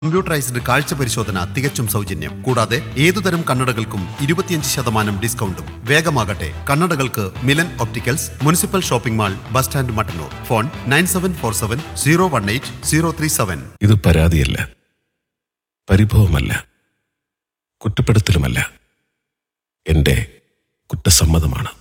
Computerised കാഴ്ച പരിശോധന തികച്ചും സൗജന്യം. കൂടാതെ ഏതുതരം കണ്ണടകൾക്കും 25% ഡിസ്കൗണ്ടും. വേഗമാകട്ടെ, കണ്ണടകൾക്ക് Milan opticals, municipal shopping mall, bus stand, Mattannur. Phone 9747018037. ഇത് പരാതിയല്ല, പരിഭവമല്ല, കുറ്റപ്പെടുത്തലുമല്ല, എന്റെ കുറ്റസമ്മതമാണ്.